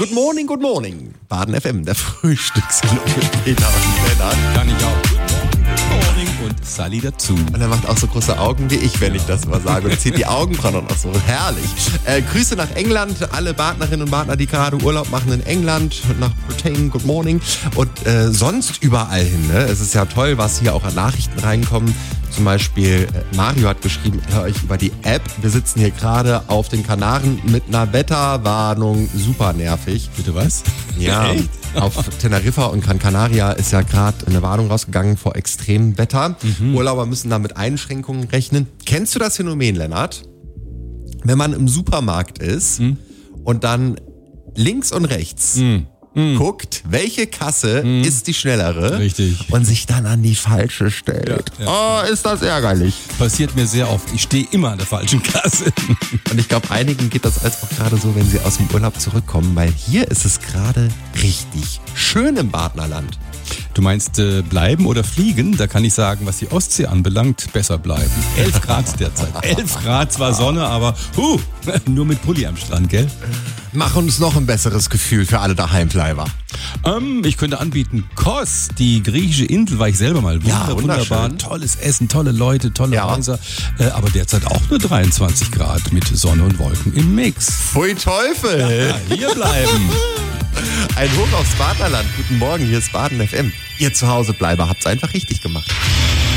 Good morning. Baden FM, der Frühstückssendung mit Peter und Lennart. Kann ich auch. Good morning und Sally dazu. Und er macht auch so große Augen wie ich, wenn ich das mal sage. Und zieht die Augenbrauen auch so. Herrlich. Grüße nach England. Alle Badnerinnen und Badner, die gerade Urlaub machen in England. Nach Britain, good morning. Und sonst überall hin. Ne? Es ist ja toll, was hier auch an Nachrichten reinkommen. Zum Beispiel Mario hat geschrieben, hör euch über die App. Wir sitzen hier gerade auf den Kanaren mit einer Wetterwarnung. Super nervig. Bitte was? Ja, Echt? auf Teneriffa und Gran Canaria ist ja gerade eine Warnung rausgegangen vor extremem Wetter. Urlauber müssen da mit Einschränkungen rechnen. Kennst du das Phänomen, Lennart? Wenn man im Supermarkt ist und dann links und rechts guckt, welche Kasse ist die schnellere. Richtig. Und sich dann an die falsche stellt. Ja. Oh, ist das ärgerlich. Passiert mir sehr oft. Ich stehe immer an der falschen Kasse. Und ich glaube, einigen geht das als auch gerade so, wenn sie aus dem Urlaub zurückkommen, weil hier ist es gerade richtig schön im Badnerland. Du meinst bleiben oder fliegen? Da kann ich sagen, was die Ostsee anbelangt, besser bleiben. 11 Grad derzeit. 11 Grad, zwar Sonne, aber nur mit Pulli am Strand, gell? Mach uns noch ein besseres Gefühl für alle Daheimbleiber. Ich könnte anbieten, Kos, die griechische Insel, war ich selber mal. Ja, Wunderbar. wunderschön. Tolles Essen, tolle Leute, tolle Ja. Häuser. Aber derzeit auch nur 23 Grad mit Sonne und Wolken im Mix. Pfui Teufel! Ja, hier bleiben. Ein Hoch aufs Badnerland. Guten Morgen, hier ist Baden FM. Ihr Zuhausebleiber habt's einfach richtig gemacht.